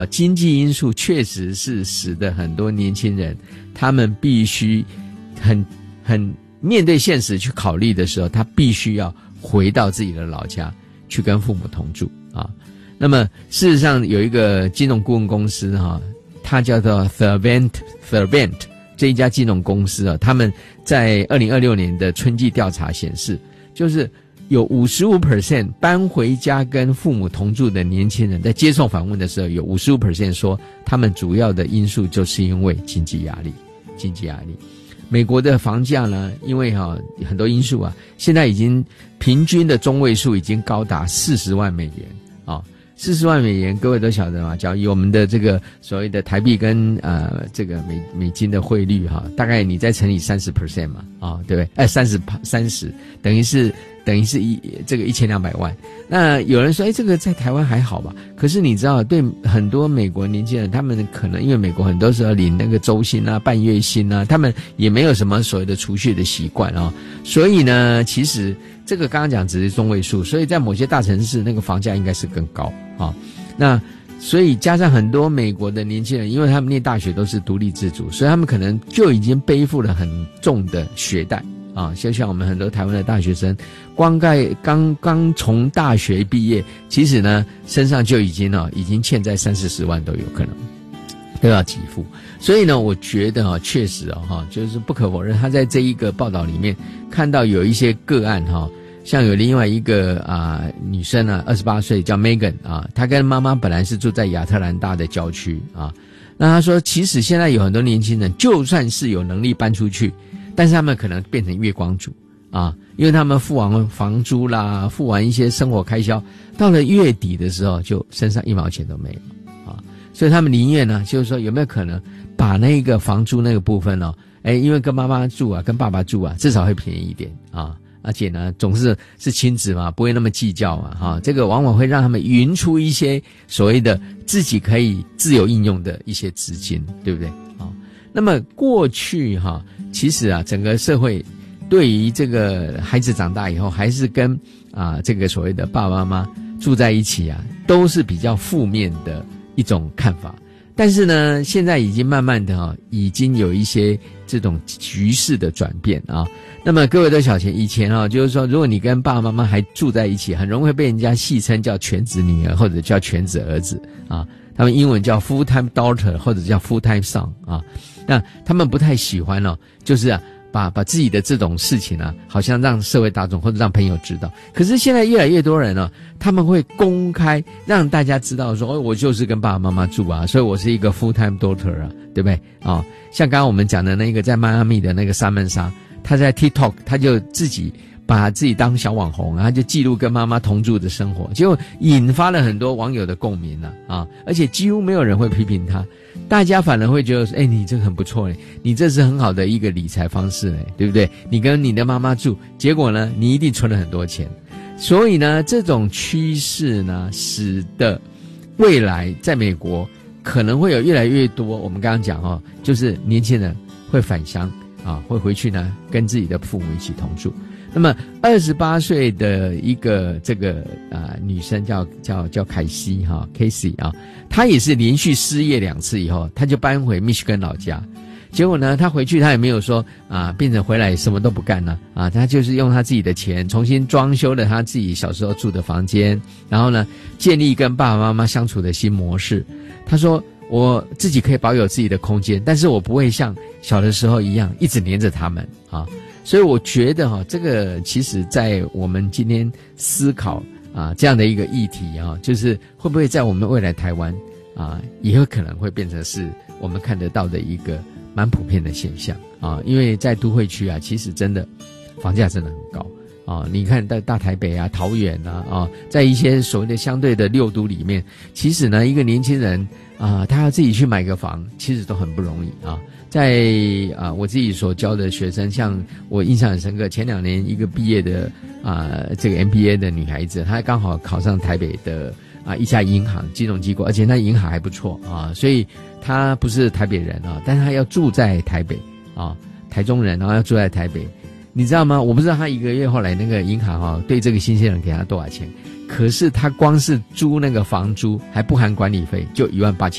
经济因素确实是使得很多年轻人他们必须很面对现实去考虑的时候，他必须要回到自己的老家去跟父母同住啊。那么事实上有一个金融顾问公司它叫做 Thervent 这一家金融公司啊，他们在2026年的春季调查显示，就是有 55% 搬回家跟父母同住的年轻人在接受访问的时候，有 55% 说他们主要的因素就是因为经济压力。美国的房价呢，因为很多因素啊，现在已经平均的中位数已经高达40万美元啊。40万美元，各位都晓得嘛？假如以我们的这个所谓的台币跟这个美金的汇率大概你再乘以30% 嘛对不对？30等于是这个1200万。那有人说这个在台湾还好吧？可是你知道，对很多美国年轻人，他们可能因为美国很多时候领那个周薪啊、半月薪啊，他们也没有什么所谓的储蓄的习惯所以呢，其实这个刚刚讲只是中位数，所以在某些大城市那个房价应该是更高那所以加上很多美国的年轻人，因为他们念大学都是独立自主，所以他们可能就已经背负了很重的学贷就像我们很多台湾的大学生，刚从大学毕业，其实呢身上就已经欠债30-40万都有可能都要给付。所以呢，我觉得确实就是不可否认，他在这一个报道里面看到有一些个案像有另外一个女生28岁叫 Megan 她跟妈妈本来是住在亚特兰大的郊区那她说其实现在有很多年轻人就算是有能力搬出去，但是他们可能变成月光族因为他们付完房租啦，付完一些生活开销，到了月底的时候就身上1毛钱都没有所以他们宁愿呢，就是说有没有可能把那个房租那个部分因为跟妈妈住跟爸爸住至少会便宜一点而且呢总是亲子嘛，不会那么计较嘛这个往往会让他们匀出一些所谓的自己可以自由应用的一些资金，对不对那么过去其实整个社会对于这个孩子长大以后还是跟这个所谓的爸爸妈妈住在一起都是比较负面的一种看法。但是呢，现在已经慢慢的已经有一些这种局势的转变那么各位都晓得，以前就是说，如果你跟爸爸妈妈还住在一起，很容易被人家戏称叫全职女儿或者叫全职儿子他们英文叫 full time daughter 或者叫 full time son 那他们不太喜欢就是把自己的这种事情好像让社会大众或者让朋友知道。可是现在越来越多人他们会公开让大家知道说我就是跟爸爸妈妈住所以我是一个 full time daughter对不对像刚刚我们讲的那个在迈阿密的那个莎曼莎，她在 TikTok 她就自己把自己当小网红他就记录跟妈妈同住的生活，结果引发了很多网友的共鸣而且几乎没有人会批评他，大家反而会觉得说你这个很不错你这是很好的一个理财方式对不对？你跟你的妈妈住，结果呢你一定存了很多钱。所以呢这种趋势呢使得未来在美国可能会有越来越多，我们刚刚讲就是年轻人会返乡会回去呢跟自己的父母一起同住。那么28岁的一个这个女生叫凯西Casey 她也是连续失业2次以后，她就搬回密歇根老家。结果呢她回去她也没有说变成回来什么都不干她就是用她自己的钱重新装修了她自己小时候住的房间，然后呢建立跟爸爸妈妈相处的新模式。她说我自己可以保有自己的空间，但是我不会像小的时候一样一直黏着他们所以我觉得这个其实在我们今天思考这样的一个议题就是会不会在我们未来台湾也有可能会变成是我们看得到的一个蛮普遍的现象因为在都会区其实真的房价真的很高你看在大台北桃园在一些所谓的相对的六都里面，其实呢一个年轻人他要自己去买个房其实都很不容易在我自己所教的学生，像我印象很深刻，前2年一个毕业的这个 MBA 的女孩子，她刚好考上台北的一家银行金融机构，而且那银行还不错所以她不是台北人但是她要住在台北台中人，然后要住在台北。 你知道吗？我不知道他一个月后来那个银行对这个新鲜人给他多少钱，可是他光是租那个房租还不含管理费就18000